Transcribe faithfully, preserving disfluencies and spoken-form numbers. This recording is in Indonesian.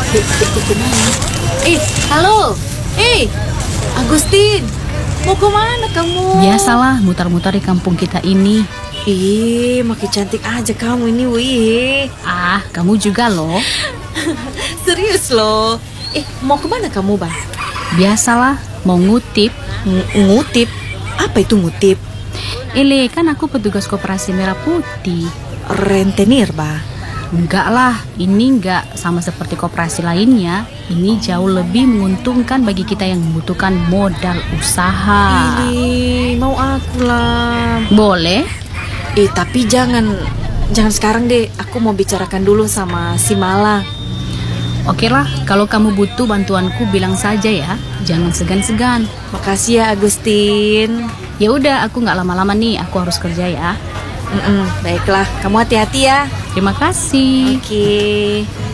Dek, dek, dek, kemana? Eh, halo. Eh, Agustin. Mau kemana kamu? Biasalah mutar-mutar di kampung kita ini. Ih, makin cantik aja kamu ini, wih. Ah, kamu juga loh. Serius loh. Eh, mau kemana kamu, Bang? Biasalah, mau ngutip. Ng- ngutip? Apa itu ngutip? Ele, kan aku petugas koperasi merah putih. Rentenir, Bah. Enggak lah, ini enggak sama seperti koperasi lainnya. Ini jauh lebih menguntungkan bagi kita yang membutuhkan modal usaha. Ini mau aku lah. Boleh? Eh, tapi jangan jangan sekarang deh. Aku mau bicarakan dulu sama si Mala. Oke lah, kalau kamu butuh bantuanku bilang saja ya. Jangan segan-segan. Makasih ya, Agustin. Ya udah, aku nggak lama-lama nih. Aku harus kerja ya. Mm-mm, baiklah, kamu hati-hati ya. Terima kasih. Oke.